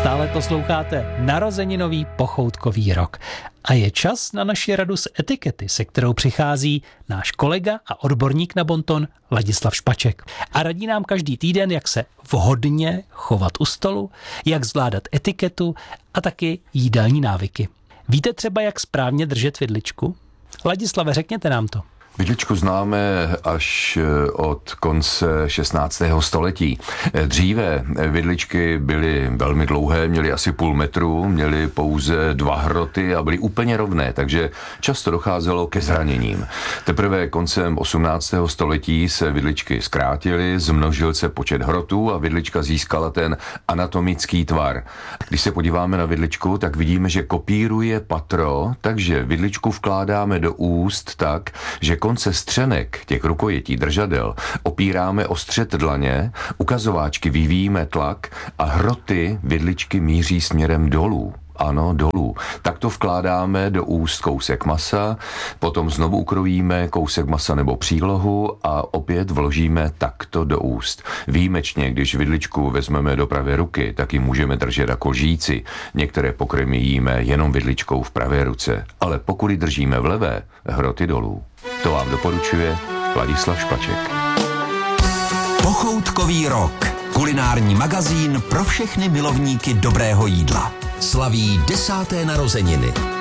Stále posloucháte narozeninový pochoutkový rok. A je čas na naši radu z etikety, se kterou přichází náš kolega a odborník na bonton Ladislav Špaček. A radí nám každý týden, jak se vhodně chovat u stolu, jak zvládat etiketu a taky jídelní návyky. Víte třeba, jak správně držet vidličku? Ladislave, řekněte nám to. Vidličku známe až od konce 16. století. Dříve vidličky byly velmi dlouhé, měly asi půl metru, měly pouze 2 hroty a byly úplně rovné, takže často docházelo ke zraněním. Teprve koncem 18. století se vidličky zkrátily, zmnožil se počet hrotů a vidlička získala ten anatomický tvar. Když se podíváme na vidličku, tak vidíme, že kopíruje patro, takže vidličku vkládáme do úst tak, že konce střenek těch rukojetí držadel opíráme o střed dlaně, ukazováčky vyvíjíme tlak a hroty vidličky míří směrem dolů. Ano, dolů. Takto vkládáme do úst kousek masa, potom znovu ukrojíme kousek masa nebo přílohu a opět vložíme takto do úst. Výjimečně, když vidličku vezmeme do pravé ruky, tak ji můžeme držet jako lžíci. Některé pokrmy jíme jenom vidličkou v pravé ruce, ale pokud ji držíme v levé, hroty dolů. To vám doporučuje Ladislav Špaček. Pochoutkový rok. Kulinární magazín pro všechny milovníky dobrého jídla. Slaví 10. narozeniny.